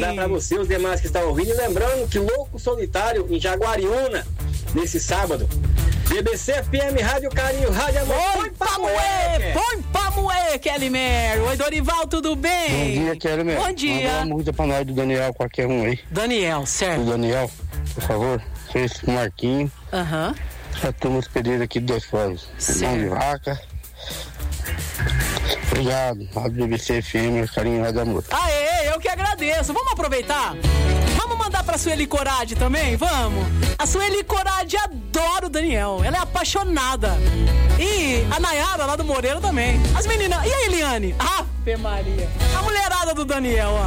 mandar pra você, os demais que estão ouvindo. E lembrando que Louco Solitário em Jaguariúna, nesse sábado. BBC FM, Rádio Carinho, Rádio Amor. Põe pra moer, Kelly Mer. Oi, Dorival, tudo bem? Bom dia, Kelly Mer. Bom dia. Manda uma música pra nós do Daniel, qualquer um aí. Daniel, certo. O Daniel, por favor. Fez o Marquinho. Aham. A turma despedida aqui de Dois Fogos. Mão de vaca. Obrigado. Rádio BBC FM, Carinho, Rádio Amor. Aê, eu que agradeço. Vamos aproveitar? Vamos mandar pra Sueli Corade também? Vamos? A Sueli Corade adora o Daniel. Ela é apaixonada. E a Nayara lá do Moreira também. As meninas. E a Eliane? Ave Maria. A mulherada do Daniel, ó.